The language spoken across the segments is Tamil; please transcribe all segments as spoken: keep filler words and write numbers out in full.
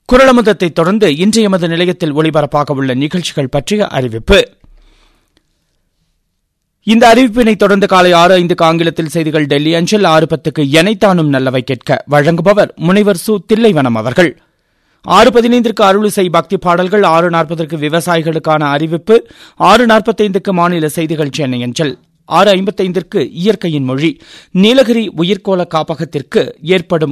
குரலமுதத்தை தொடர்ந்து இன்றைய எமது நிலையத்தில் ஒளிபரப்பாக உள்ள நிகழ்ச்சிகள் பற்றிய அறிவிப்பு. இந்த அறிவிப்பினை தொடர்ந்து காலை ஆறு ஐந்துக்கு ஆங்கிலத்தில் செய்திகள் டெல்லி அஞ்சல், ஆறு பத்துக்கு எனைத்தானும் நல்லவை கேட்க வழங்குபவர் முனைவர் சு தில்லைவனம் அவர்கள். ஆறு பதினைந்திற்கு அருளிசை பக்தி பாடல்கள், ஆறு நாற்பதற்கு விவசாயிகளுக்கான அறிவிப்பு, ஆறு நாற்பத்தைந்துக்கு மாநில செய்திகள் சென்னை அஞ்சல், ஆறு ஐம்பத்தைந்திற்கு இயற்கையின் மொழி, நீலகிரி உயிர்கோள காப்பகத்திற்கு ஏற்படும்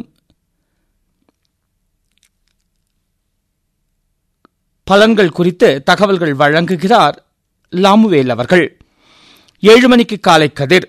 பலன்கள் குறித்து தகவல்கள் வழங்குகிறார் லாமுவேல் அவர்கள். ஏழு மணிக்கு காலை கதிர்,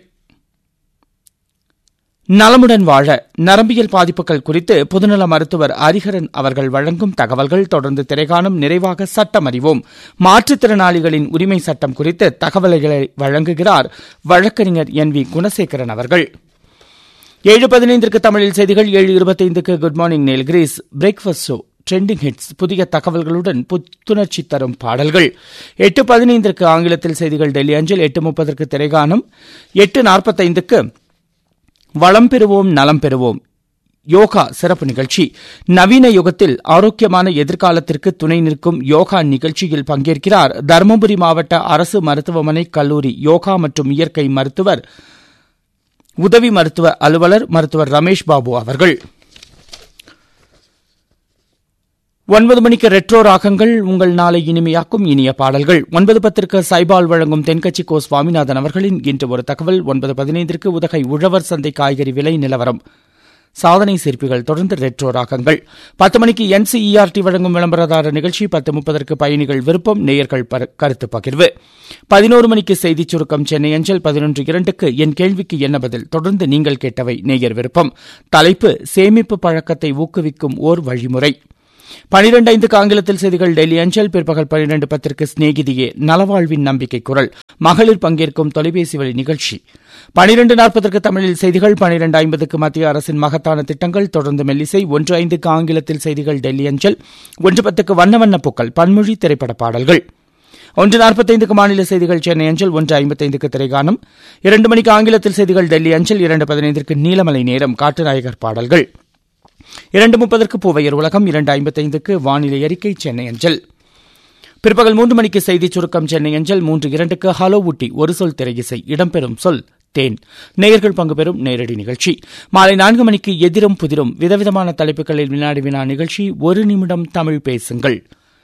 நலமுடன் வாழ நரம்பியல் பாதிப்புகள் குறித்து பொதுநல மருத்துவர் ஹரிஹரன் அவர்கள் வழங்கும் தகவல்கள். தொடர்ந்து திரைகாணும், நிறைவாக சட்டம் அறிவோம், மாற்றுத்திறனாளிகளின் உரிமை சட்டம் குறித்து தகவல்களை வழங்குகிறார் வழக்கறிஞர் என் வி குணசேகரன் அவர்கள். ஏழு பதினைந்திற்கு தமிழில் செய்திகள், ஏழு இருபத்தைந்துக்கு good morning Nilgiris breakfast show, trending hits, புதிய தகவல்களுடன் புத்துணர்ச்சி தரும் பாடல்கள். எட்டு பதினைந்திற்கு ஆங்கிலத்தில் செய்திகள் டெல்லி அஞ்சல், எட்டு முப்பதற்கு திரைகானம், எட்டு நாற்பத்தைந்துக்கு வளம் பெறுவோம் நலம் பெறுவோம் யோகா சிறப்பு நிகழ்ச்சி. நவீன யுகத்தில் ஆரோக்கியமான எதிர்காலத்திற்கு துணை நிற்கும் யோகா நிகழ்ச்சியில் பங்கேற்கிறார் தருமபுரி மாவட்ட அரசு மருத்துவமனை கல்லூரி யோகா மற்றும் இயற்கை மருத்துவர் உதவி மருத்துவ அலுவலர் மருத்துவர் ரமேஷ் பாபு அவர்கள். ஒன்பது மணிக்கு ரெட்ரோ ராகங்கள், உங்கள் நாளை இனிமையாக்கும் இனிய பாடல்கள். ஒன்பது பத்திற்கு சைபால் வழங்கும் தென்கட்சி கோ சுவாமிநாதன் அவர்களின் இன்று ஒரு தகவல். ஒன்பது பதினைந்திற்கு உதகை உழவர் சந்தை காய்கறி விலை நிலவரம், சாதனை சிற்பிகள். தொடர்ந்து ரெட்ரோ ராகங்கள். பத்து மணிக்கு என்சிஇஆர்டி வழங்கும் விளம்பரதாரர் நிகழ்ச்சி. பத்து முப்பதற்கு பயணிகள் விருப்பம், நேயர்கள் கருத்து பகிர்வு. பதினோரு மணிக்கு செய்திச் சுருக்கம் சென்னை அஞ்சல். பதினொன்று இரண்டுக்கு என் கேள்விக்கு என்ன பதில். தொடர்ந்து நீங்கள் கேட்டவை நேயர் விருப்பம். தலைப்பு சேமிப்பு பழக்கத்தை ஊக்குவிக்கும் ஓர் வழிமுறை. பனிரெண்டு ஐந்துக்கு ஆங்கிலத்தில் செய்திகள் டெல்லி அஞ்சல். பிற்பகல் பனிரெண்டு பத்திற்கு ஸ்நேகிதியே நலவாழ்வின் நம்பிக்கை குரல், மகளிர் பங்கேற்கும் தொலைபேசி வழி நிகழ்ச்சி. பனிரெண்டு நாற்பதற்கு தமிழில் செய்திகள். பனிரெண்டு ஐம்பதுக்கு மத்திய அரசின் மகத்தான திட்டங்கள். தொடர்ந்து மெல்லிசை. ஒன்று ஐந்துக்கு ஆங்கிலத்தில் செய்திகள் டெல்லி அஞ்சல். ஒன்று பத்துக்கு வண்ண வண்ண பூக்கள், பன்மொழி திரைப்பட பாடல்கள். ஒன்று நாற்பத்தைந்துக்கு மாநில செய்திகள் சென்னை அஞ்சல். ஒன்று ஐம்பத்தைந்துக்கு திரைகானம். இரண்டு மணிக்கு ஆங்கிலத்தில் செய்திகள் டெல்லி அஞ்சல். இரண்டு பதினைந்திற்கு நீலமலை நேரம், காட்டுநாயகர் பாடல்கள். இரண்டு முப்பதற்கு பூவையர் உலகம். இரண்டு ஐம்பத்தைந்துக்கு வானிலை அறிக்கை சென்னை அஞ்சல். பிற்பகல் மூன்று மணிக்கு செய்திச் சுருக்கம் சென்னை அஞ்சல். மூன்று இரண்டுக்கு ஹலோ ஊட்டி ஒரு சொல் திரையிசை, இடம்பெறும் சொல் தேன், நேயர்கள் பங்கு பெறும் நேரடி நிகழ்ச்சி. மாலை நான்கு மணிக்கு எதிரும் புதிரும், விதவிதமான தலைப்புகளில் வினாடி வினா நிகழ்ச்சி. ஒரு நிமிடம் தமிழ் பேசுங்கள்.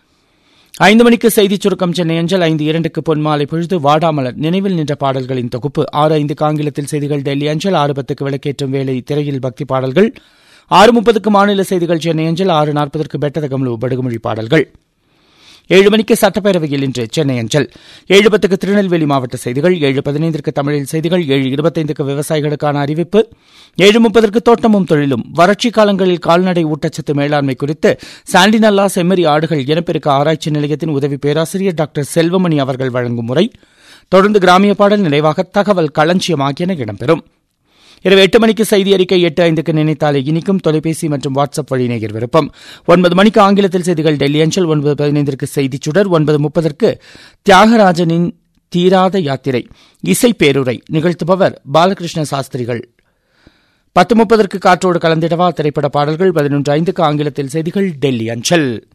ஐந்து மணிக்கு செய்திச் சுருக்கம் சென்னை அஞ்சல். ஐந்து இரண்டுக்கு பொன்மாலை பொழுது, வாடாமலர் நினைவில் நின்ற பாடல்களின் தொகுப்பு. ஆறு ஐந்துக்கு ஆங்கிலத்தில் செய்திகள் டெல்லி அஞ்சல். ஆறு பத்துக்கு விளக்கேற்றும் வேலை, திரையில் பக்தி பாடல்கள். ஆறு முப்பதுக்கு மாநில செய்திகள் சென்னை அஞ்சல். ஆறு நாற்பதற்கு பெட்டதகம்லு படுகுமொழி பாடல்கள். ஏழு மணிக்கு சட்டப்பேரவையில் இன்று சென்னை அஞ்சல். ஏழு பத்துக்கு திருநெல்வேலி மாவட்ட செய்திகள். ஏழு பதினைந்திற்கு தமிழில் செய்திகள். ஏழு இருபத்தைந்துக்கு விவசாயிகளுக்கான அறிவிப்பு. ஏழு முப்பதற்கு தோட்டமும் தொழிலும், வறட்சி காலங்களில் கால்நடை ஊட்டச்சத்து மேலாண்மை குறித்து சாண்டினல்லா செம்மறி ஆடுகள் இனப்பெருக்க ஆராய்ச்சி நிலையத்தின் உதவி பேராசிரியர் டாக்டர் செல்வமணி அவர்கள் வழங்கும் முறை. தொடர்ந்து கிராமிய பாடல், நிறைவாக தகவல் களஞ்சியம் ஆகியன இடம்பெறும். இரவு எட்டு மணிக்கு செய்தி அறிக்கை. எட்டு ஐந்துக்கு நினைத்தாலே இனிக்கும், தொலைபேசி மற்றும் வாட்ஸ்அப் வழி நேயர் விருப்பம். ஒன்பது மணிக்கு ஆங்கிலத்தில் செய்திகள் டெல்லி அஞ்சல். ஒன்பது பதினைந்திற்கு செய்திச் சுடர். ஒன்பது முப்பதற்கு தியாகராஜனின் தீராத யாத்திரை, இசை பேருரை நிகழ்த்துபவர் பாலகிருஷ்ண சாஸ்திரிகள். பத்து முப்பதற்கு காற்றோடு கலந்திடவா திரைப்பட பாடல்கள். பதினொன்று ஐந்துக்கு ஆங்கிலத்தில் செய்திகள் டெல்லி அஞ்சல்.